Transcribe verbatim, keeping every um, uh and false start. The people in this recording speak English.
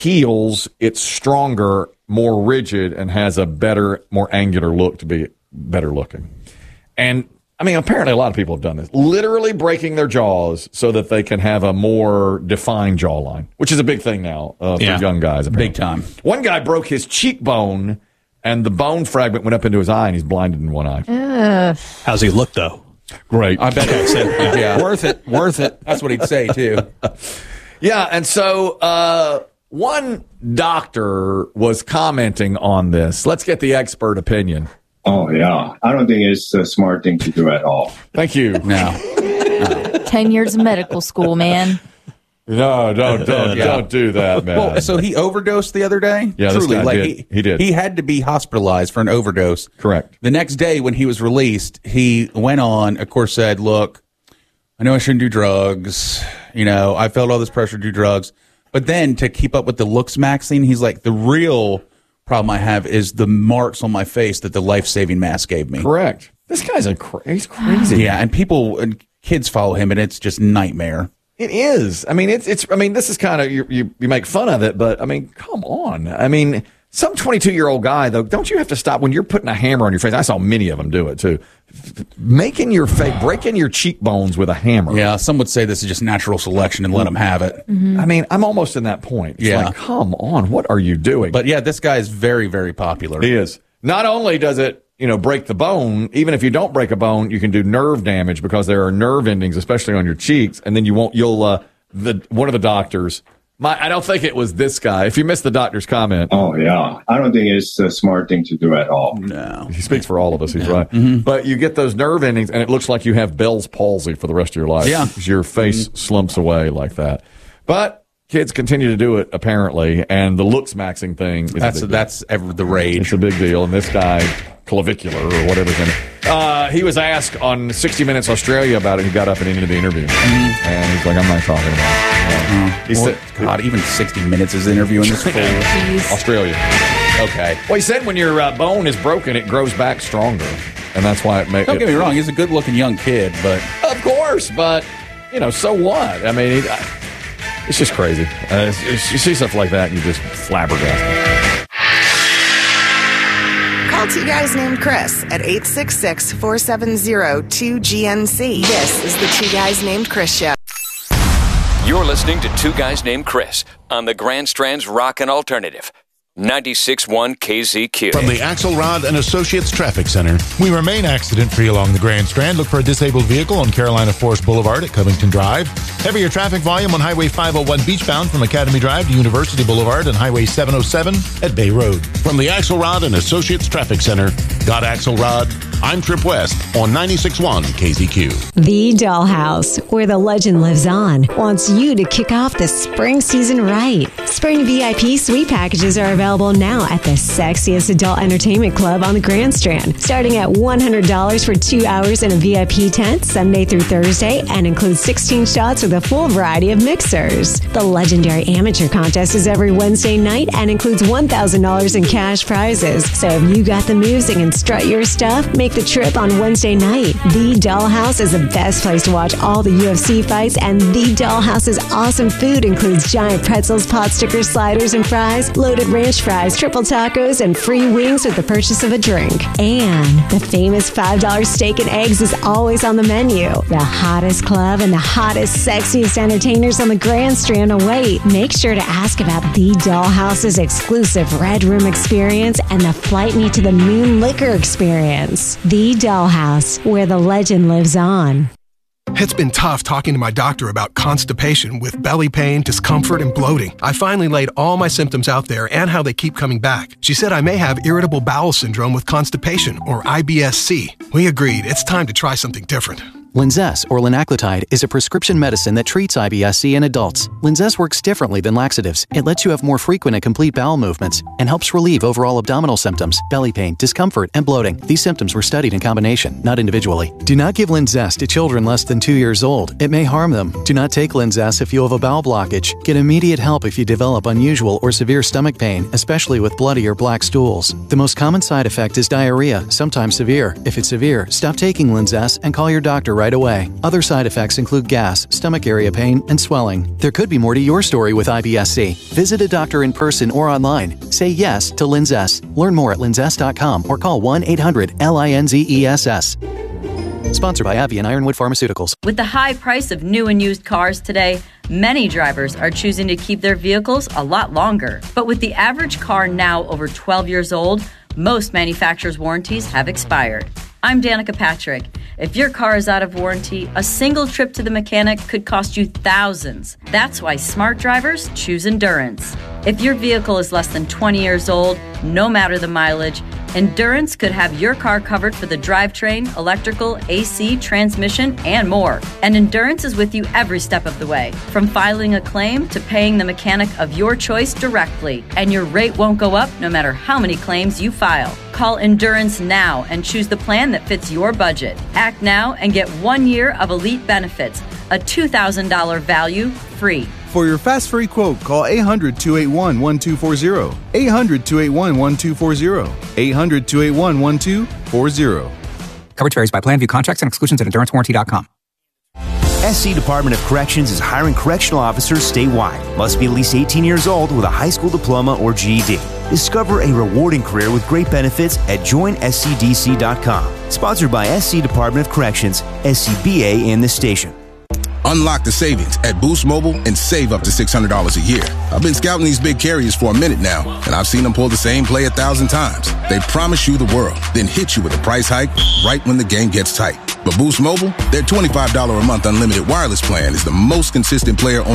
heals, it's stronger, more rigid, and has a better, more angular look to be better looking. And I mean, apparently a lot of people have done this, literally breaking their jaws so that they can have a more defined jawline, which is a big thing now uh, for yeah. young guys. Apparently. Big time. One guy broke his cheekbone, and the bone fragment went up into his eye, and he's blinded in one eye. Ugh. How's he look, though? Great. I bet he said, yeah, worth it, worth it. That's what he'd say, too. Yeah, and so uh, one doctor was commenting on this. Let's get the expert opinion. Oh, yeah. I don't think it's a smart thing to do at all. Thank you. No. no. Ten years of medical school, man. No, don't, don't, yeah. don't do that, man. Well, so he overdosed the other day? Yeah, Truly, this guy like did. He, he did. He had to be hospitalized for an overdose. Correct. The next day when he was released, he went on, of course, said, look, I know I shouldn't do drugs. You know, I felt all this pressure to do drugs. But then to keep up with the looks maxing, he's like, the real problem I have is the marks on my face that the life-saving mask gave me. Correct. This guy's a cra- he's crazy. Yeah, and people and kids follow him, and it's just nightmare. It is. I mean, it's. It's. I mean, this is kind of you, you. You make fun of it, but I mean, come on. I mean, some twenty-two-year-old guy though. Don't you have to stop when you're putting a hammer on your face? I saw many of them do it too. Making your face, breaking your cheekbones with a hammer. Yeah, some would say this is just natural selection and let them have it. Mm-hmm. I mean, I'm almost in that point. It's yeah. like, come on, what are you doing? But yeah, this guy is very, very popular. He is. Not only does it, you know, break the bone, even if you don't break a bone, you can do nerve damage because there are nerve endings, especially on your cheeks, and then you won't, you'll, uh, the, one of the doctors, my, I don't think it was this guy. If you missed the doctor's comment. Oh, yeah. I don't think it's a smart thing to do at all. No. He speaks for all of us. He's yeah. right. Mm-hmm. But you get those nerve endings, and it looks like you have Bell's palsy for the rest of your life. Yeah. Your face mm-hmm. slumps away like that. But kids continue to do it, apparently, and the looks maxing thing is That's, a big that's ever the rage. It's a big deal. And this guy, clavicular or whatever's in it, uh, he was asked on sixty minutes Australia about it. He got up and ended the interview. Mm-hmm. And he's like, I'm not talking about it. Uh, he said, God, even sixty minutes is interviewing this fool. Australia. Okay. Well, he said when your uh, bone is broken, it grows back stronger. And that's why it makes Don't get me wrong. He's a good-looking young kid, but... Of course, but, you know, so what? I mean, it, it's just crazy. Uh, it's, it's, you see stuff like that, and you just flabbergasted. Call two guys named Chris at eight six six, four seven zero, two G N C. This is the Two Guys Named Chris Show. You're listening to Two Guys Named Chris on the Grand Strand's Rockin' Alternative. ninety-six point one K Z Q. From the Axelrod and Associates Traffic Center, we remain accident-free along the Grand Strand. Look for a disabled vehicle on Carolina Forest Boulevard at Covington Drive. Heavier traffic volume on Highway five oh one beachbound from Academy Drive to University Boulevard and Highway seven oh seven at Bay Road. From the Axelrod and Associates Traffic Center, got Axelrod. I'm Trip West on ninety-six point one K Z Q. The Dollhouse, where the legend lives on, wants you to kick off the spring season right. Spring V I P suite packages are available now at the sexiest adult entertainment club on the Grand Strand, starting at one hundred dollars for two hours in a V I P tent Sunday through Thursday, and includes sixteen shots with a full variety of mixers. The legendary amateur contest is every Wednesday night and includes one thousand dollars in cash prizes. So if you got the moves and can strut your stuff, make the trip on Wednesday night. The Dollhouse is the best place to watch all the U F C fights, and The Dollhouse's awesome food includes giant pretzels, pot stickers, sliders, and fries, loaded ranch fries, triple tacos, and free wings with the purchase of a drink. And the famous five dollar steak and eggs is always on the menu. The hottest club and the hottest, sexiest entertainers on the Grand Strand await. Make sure to ask about The Dollhouse's exclusive Red Room experience and the Flight Me to the Moon liquor experience. The Dollhouse, where the legend lives on. It's been tough talking to my doctor about constipation with belly pain, discomfort, and bloating. I finally laid all my symptoms out there and how they keep coming back. She said I may have irritable bowel syndrome with constipation, or I B S C. We agreed it's time to try something different. Linzess, or linaclotide, is a prescription medicine that treats I B S C in adults. Linzess works differently than laxatives. It lets you have more frequent and complete bowel movements and helps relieve overall abdominal symptoms, belly pain, discomfort, and bloating. These symptoms were studied in combination, not individually. Do not give Linzess to children less than two years old. It may harm them. Do not take Linzess if you have a bowel blockage. Get immediate help if you develop unusual or severe stomach pain, especially with bloody or black stools. The most common side effect is diarrhea, sometimes severe. If it's severe, stop taking Linzess and call your doctor right away. Other side effects include gas, stomach area pain, and swelling. There could be more to your story with I B S C. Visit a doctor in person or online. Say yes to Linzess. Learn more at linzess dot com or call one eight hundred L I N Z E S S. Sponsored by AbbVie and Ironwood Pharmaceuticals. With the high price of new and used cars today, many drivers are choosing to keep their vehicles a lot longer. But with the average car now over twelve years old, most manufacturers' warranties have expired. I'm Danica Patrick. If your car is out of warranty, a single trip to the mechanic could cost you thousands. That's why smart drivers choose Endurance. If your vehicle is less than twenty years old, no matter the mileage, Endurance could have your car covered for the drivetrain, electrical, A C, transmission, and more. And Endurance is with you every step of the way, from filing a claim to paying the mechanic of your choice directly. And your rate won't go up no matter how many claims you file. Call Endurance now and choose the plan that fits your budget. Act now and get one year of elite benefits, a two thousand dollars value free. For your fast free quote, call eight hundred, two eight one, one two four zero. eight hundred, two eight one, one two four zero. eight hundred, two eight one, one two four zero. Coverage varies by plan. View contracts and exclusions at endurance warranty dot com. S C Department of Corrections is hiring correctional officers statewide. Must be at least eighteen years old with a high school diploma or G E D. Discover a rewarding career with great benefits at join S C D C dot com. Sponsored by S C Department of Corrections, S C B A, and the station. Unlock the savings at Boost Mobile and save up to six hundred dollars a year. I've been scouting these big carriers for a minute now, and I've seen them pull the same play a thousand times. They promise you the world, then hit you with a price hike right when the game gets tight. But Boost Mobile, their twenty-five dollars a month unlimited wireless plan is the most consistent player on